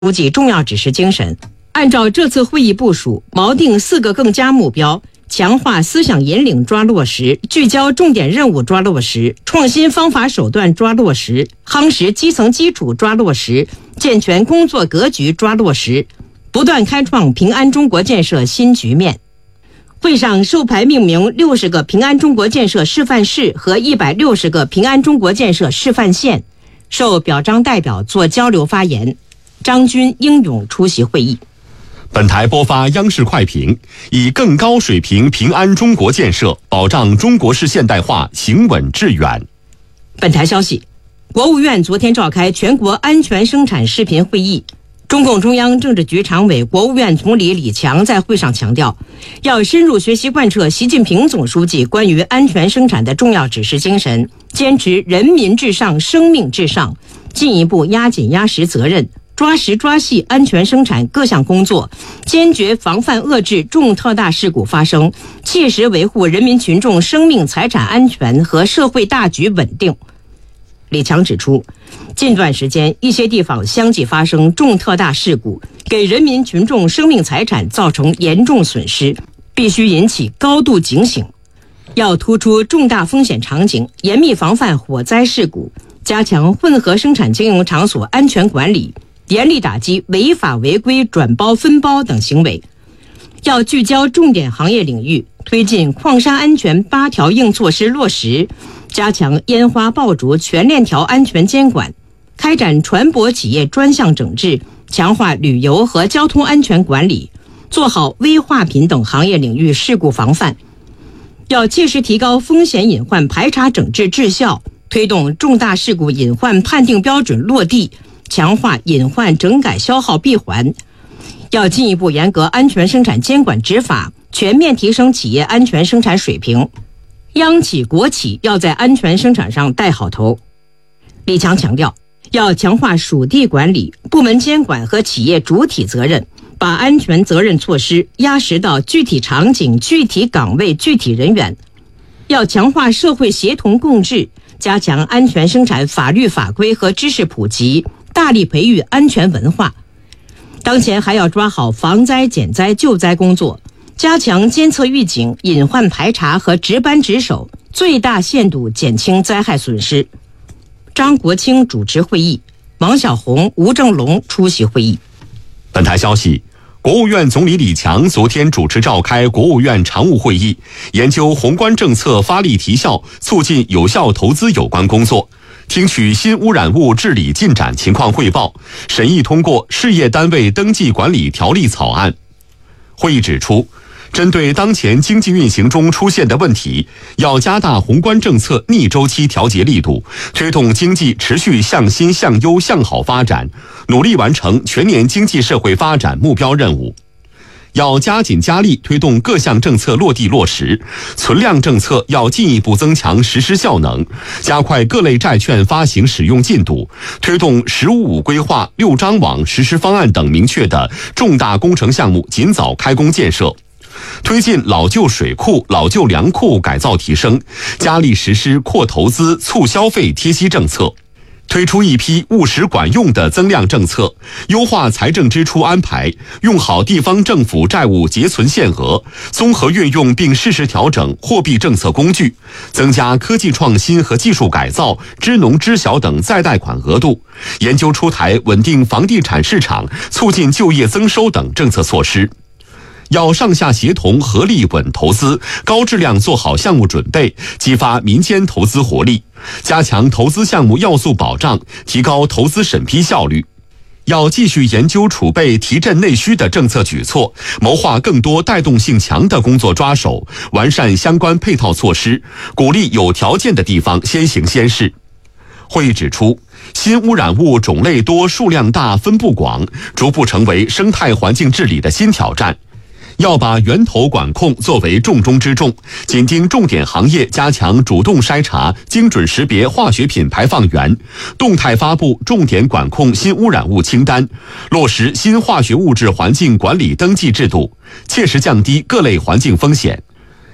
书记重要指示精神，按照这次会议部署，锚定4个更加目标，强化思想引领抓落实，聚焦重点任务抓落实，创新方法手段抓落实，夯实基层基础抓落实，健全工作格局抓落实，不断开创平安中国建设新局面。会上授牌命名60个平安中国建设示范市和160个平安中国建设示范县，受表彰代表做交流发言。张军英勇出席会议。 本台播发央视快评，以更高水平平安中国建设，保障中国式现代化行稳致远。 本台消息，国务院昨天召开全国安全生产视频会议。中共中央政治局常委、国务院总理李强在会上强调，要深入学习贯彻习近平总书记关于安全生产的重要指示精神，坚持人民至上、生命至上，进一步压紧压实责任，抓实抓细安全生产各项工作，坚决防范遏制重特大事故发生，切实维护人民群众生命财产安全和社会大局稳定。李强指出，近段时间一些地方相继发生重特大事故，给人民群众生命财产造成严重损失，必须引起高度警醒，要突出重大风险场景，严密防范火灾事故，加强混合生产经营场所安全管理，严厉打击违法违规转包分包等行为。要聚焦重点行业领域，推进矿山安全8条硬措施落实，加强烟花爆竹全链条安全监管，开展船舶企业专项整治，强化旅游和交通安全管理，做好危化品等行业领域事故防范。要切实提高风险隐患排查整治质效，推动重大事故隐患判定标准落地，强化隐患整改消耗闭环。要进一步严格安全生产监管执法，全面提升企业安全生产水平。央企国企要在安全生产上带好头。李强强调，要强化属地管理、部门监管和企业主体责任，把安全责任措施压实到具体场景、具体岗位、具体人员。要强化社会协同共治，加强安全生产法律法规和知识普及，大力培育安全文化。当前还要抓好防灾减灾救灾工作，加强监测预警、隐患排查和值班值守，最大限度减轻灾害损失。张国清主持会议，王小红、吴正龙出席会议。 本台消息，国务院总理李强昨天主持召开国务院常务会议，研究宏观政策发力提效、促进有效投资有关工作，听取新污染物治理进展情况汇报，审议通过事业单位登记管理条例草案。会议指出，针对当前经济运行中出现的问题，要加大宏观政策逆周期调节力度，推动经济持续向新向优向好发展，努力完成全年经济社会发展目标任务。要加紧加力推动各项政策落地落实，存量政策要进一步增强实施效能，加快各类债券发行使用进度，推动“15+5”规划、6张网实施方案等明确的重大工程项目尽早开工建设。推进老旧水库、老旧粮库改造提升，加力实施扩投资、促消费贴息政策，推出一批务实管用的增量政策，优化财政支出安排，用好地方政府债务结存限额，综合运用并适时调整货币政策工具，增加科技创新和技术改造、支农支小等再贷款额度，研究出台稳定房地产市场、促进就业增收等政策措施。要上下协同合力稳投资，高质量做好项目准备，激发民间投资活力，加强投资项目要素保障，提高投资审批效率。要继续研究储备提振内需的政策举措，谋划更多带动性强的工作抓手，完善相关配套措施，鼓励有条件的地方先行先试。会议指出，新污染物种类多、数量大、分布广，逐步成为生态环境治理的新挑战。要把源头管控作为重中之重，紧盯重点行业，加强主动筛查、精准识别化学品排放源，动态发布重点管控新污染物清单，落实新化学物质环境管理登记制度，切实降低各类环境风险。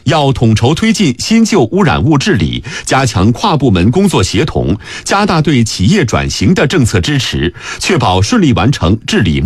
要统筹推进新旧污染物治理，加强跨部门工作协同，加大对企业转型的政策支持，确保顺利完成治理